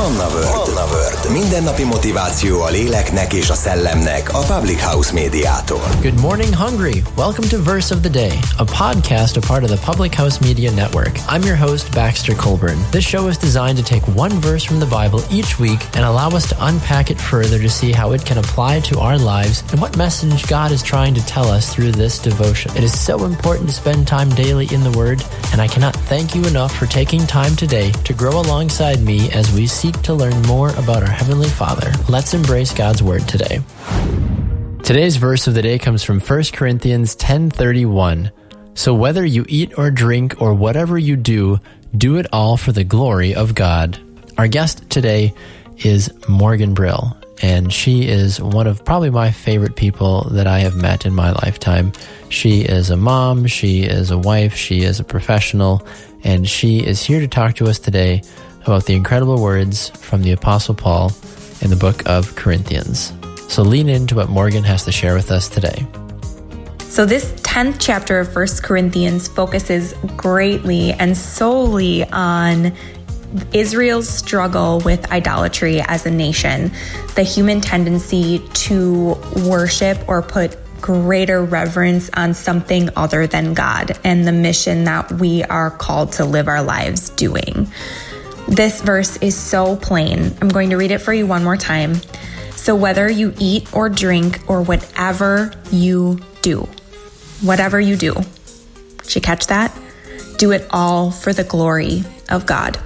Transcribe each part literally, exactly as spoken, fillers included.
Manna World. Manna World. Mindennapi motiváció a léleknek és a szellemnek a Public House Médiától. Good morning, Hungary. Welcome to Verse of the Day, a podcast a part of the Public House Media Network. I'm your host, Baxter Colburn. This show is designed to take one verse from the Bible each week and allow us to unpack it further to see how it can apply to our lives and what message God is trying to tell us through this devotion. It is so important to spend time daily in the Word, and I cannot thank you enough for taking time today to grow alongside me as we seek to learn more about our Heavenly Father. Let's embrace God's Word today. Today's verse of the day comes from First Corinthians ten thirty-one. So whether you eat or drink or whatever you do, do it all for the glory of God. Our guest today is Morgan Brill, and she is one of probably my favorite people that I have met in my lifetime. She is a mom, she is a wife, she is a professional, and she is here to talk to us today about the incredible words from the Apostle Paul in the book of Corinthians. So lean into what Morgan has to share with us today. So this tenth chapter of First Corinthians focuses greatly and solely on Israel's struggle with idolatry as a nation, the human tendency to worship or put greater reverence on something other than God, and the mission that we are called to live our lives doing. This verse is so plain. I'm going to read it for you one more time. So whether you eat or drink or whatever you do, whatever you do, did you catch that? Do it all for the glory of God.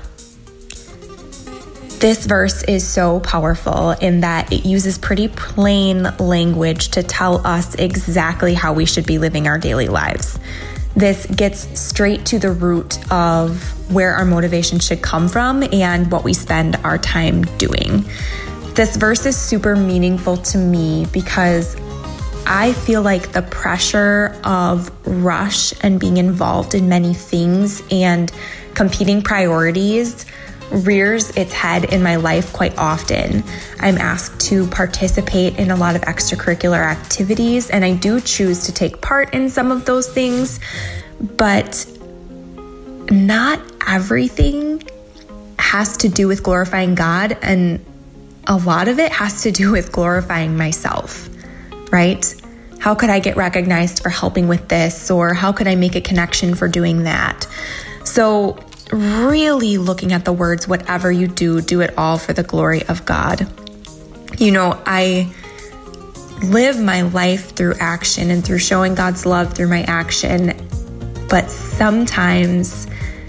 This verse is so powerful in that it uses pretty plain language to tell us exactly how we should be living our daily lives. This gets straight to the root of where our motivation should come from and what we spend our time doing. This verse is super meaningful to me because I feel like the pressure of rush and being involved in many things and competing priorities rears its head in my life quite often. I'm asked to participate in a lot of extracurricular activities, and I do choose to take part in some of those things, but not everything has to do with glorifying God, and a lot of it has to do with glorifying myself, right? How could I get recognized for helping with this, or how could I make a connection for doing that? So really looking at the words, whatever you do, do it all for the glory of God. You know, I live my life through action and through showing God's love through my action, but sometimes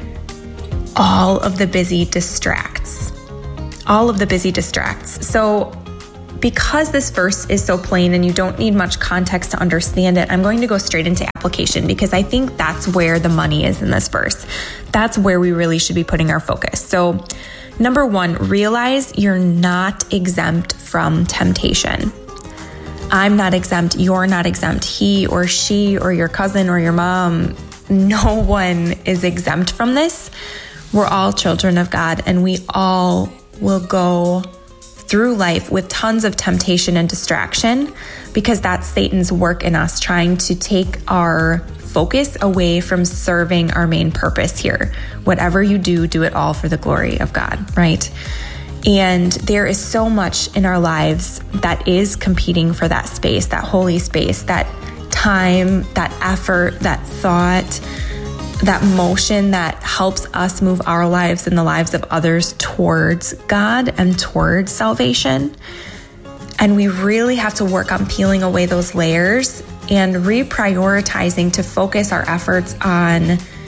all of the busy distracts. All of the busy distracts. So because this verse is so plain and you don't need much context to understand it, I'm going to go straight into application because I think that's where the money is in this verse. That's where we really should be putting our focus. So, number one, realize you're not exempt from temptation. I'm not exempt. You're not exempt. He or she or your cousin or your mom, no one is exempt from this. We're all children of God, and we all will go through life with tons of temptation and distraction because that's Satan's work in us, trying to take our focus away from serving our main purpose here. Whatever you do, do it all for the glory of God, right? And there is so much in our lives that is competing for that space, that holy space, that time, that effort, that thought, that motion that helps us move our lives and the lives of others towards God and towards salvation. And we really have to work on peeling away those layers and reprioritizing to focus our efforts on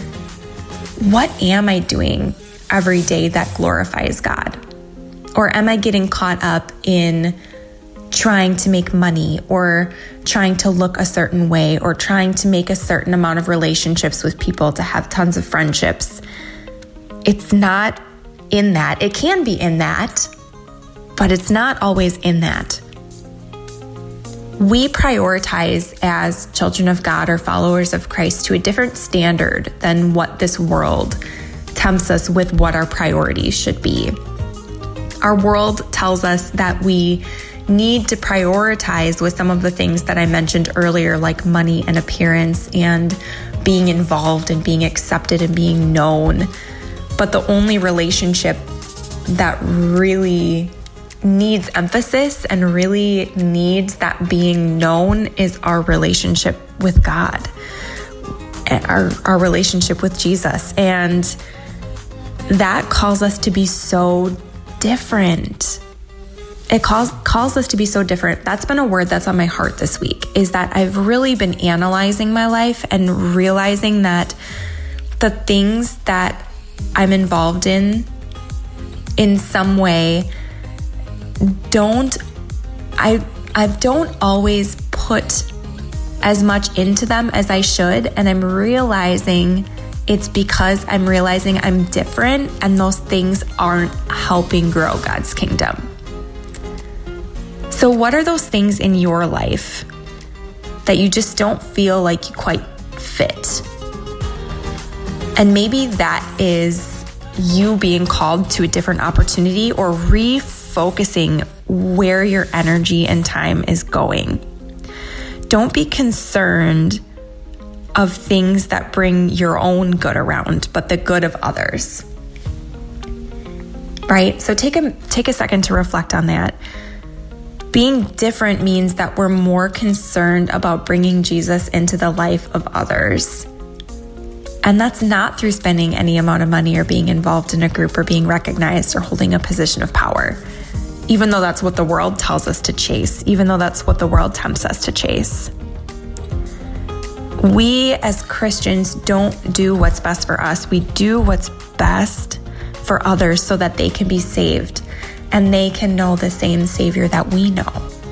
what am I doing every day that glorifies God? Or am I getting caught up in trying to make money or trying to look a certain way or trying to make a certain amount of relationships with people to have tons of friendships? It's not in that. It can be in that, but it's not always in that. We prioritize as children of God or followers of Christ to a different standard than what this world tempts us with what our priorities should be. Our world tells us that we need to prioritize with some of the things that I mentioned earlier, like money and appearance and being involved and being accepted and being known. But the only relationship that really needs emphasis and really needs that being known is our relationship with God, our, our relationship with Jesus. And that calls us to be so different. It calls calls us to be so different. That's been a word that's on my heart this week, is that I've really been analyzing my life and realizing that the things that I'm involved in, in some way, don't, I, I don't always put as much into them as I should. And I'm realizing it's because I'm realizing I'm different and those things aren't helping grow God's kingdom. So what are those things in your life that you just don't feel like you quite fit? And maybe that is you being called to a different opportunity or refocusing where your energy and time is going. Don't be concerned of things that bring your own good around, but the good of others. Right? So take a take a second to reflect on that. Being different means that we're more concerned about bringing Jesus into the life of others. And that's not through spending any amount of money or being involved in a group or being recognized or holding a position of power, even though that's what the world tells us to chase, even though that's what the world tempts us to chase. We as Christians don't do what's best for us. We do what's best for others so that they can be saved and they can know the same Savior that we know.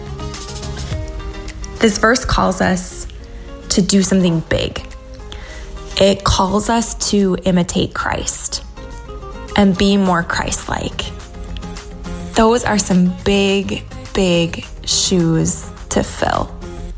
This verse calls us to do something big. It calls us to imitate Christ and be more Christ-like. Those are some big, big shoes to fill.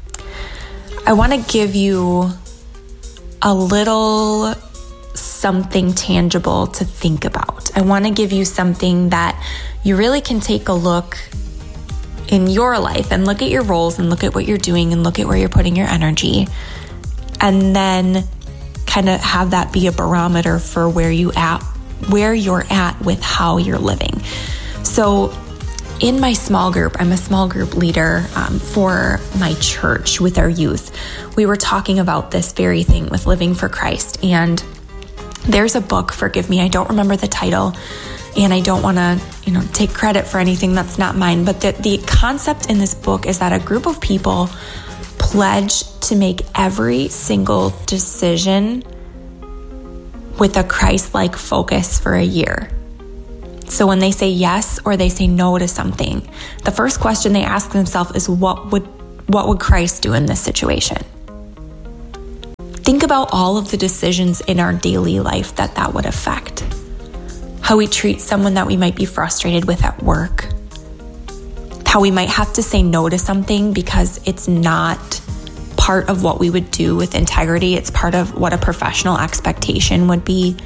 I want to give you a little something tangible to think about. I want to give you something that you really can take a look in your life and look at your roles and look at what you're doing and look at where you're putting your energy, and then kind of have that be a barometer for where you at, where you're at with how you're living. So in my small group, I'm a small group leader um, for my church with our youth. We were talking about this very thing with living for Christ. And there's a book, forgive me, I don't remember the title, and I don't want to, you know, take credit for anything that's not mine. But the, the concept in this book is that a group of people pledge to make every single decision with a Christ-like focus for a year. So when they say yes or they say no to something, the first question they ask themselves is, what would what would Christ do in this situation? Think about all of the decisions in our daily life that that would affect. How we treat someone that we might be frustrated with at work. How we might have to say no to something because it's not part of what we would do with integrity. It's part of what a professional expectation would be.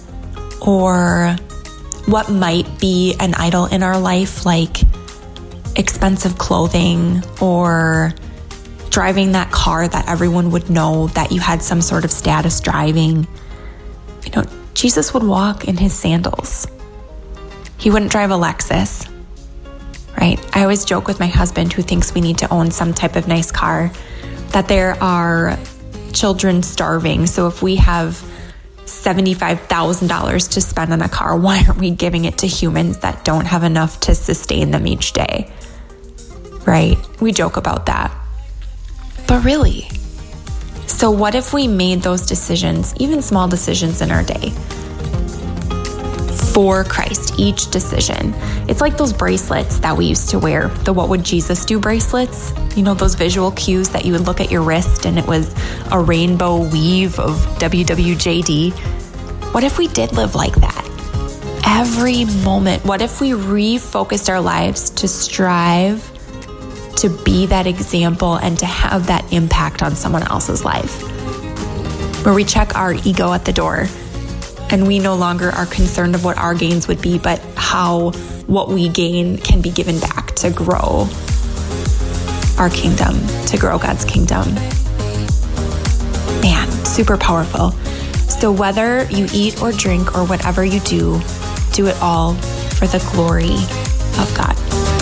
Or what might be an idol in our life, like expensive clothing or driving that car that everyone would know that you had some sort of status driving. You know, Jesus would walk in his sandals. He wouldn't drive a Lexus, right? I always joke with my husband, who thinks we need to own some type of nice car, that there are children starving. So if we have seventy-five thousand dollars to spend on a car, why aren't we giving it to humans that don't have enough to sustain them each day? Right? We joke about that. But really, so what if we made those decisions, even small decisions in our day, for Christ, each decision? It's like those bracelets that we used to wear, the What Would Jesus Do bracelets. You know, those visual cues that you would look at your wrist and it was a rainbow weave of W W J D. What if we did live like that? Every moment. What if we refocused our lives to strive to be that example and to have that impact on someone else's life? Where we check our ego at the door and we no longer are concerned of what our gains would be, but how what we gain can be given back to grow our kingdom, to grow God's kingdom. Man, super powerful. So whether you eat or drink or whatever you do, do it all for the glory of God.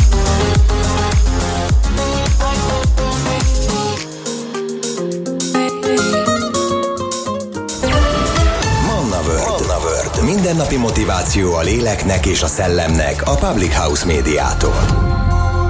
Manna World. Mindennapi motiváció a léleknek és a szellemnek a Public House Médiától.